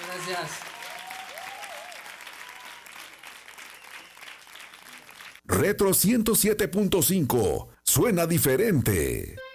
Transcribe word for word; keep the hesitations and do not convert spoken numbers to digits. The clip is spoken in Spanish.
Gracias. Retro ciento siete punto cinco. Suena diferente.